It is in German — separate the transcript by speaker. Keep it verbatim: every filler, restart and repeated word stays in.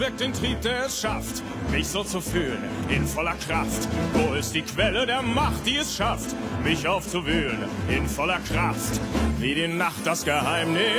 Speaker 1: Wirkt den Trieb, der es schafft, mich so zu fühlen, in voller Kraft. Wo ist die Quelle der Macht, die es schafft, mich aufzuwühlen, in voller Kraft, wie die Nacht das Geheimnis